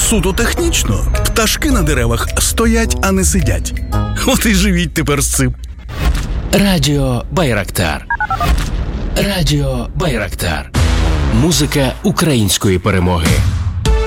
суто технічно, пташки на деревах стоять, а не сидять. От і живіть тепер з цим. Радіо Байрактар. Радіо Байрактар. Музика української перемоги.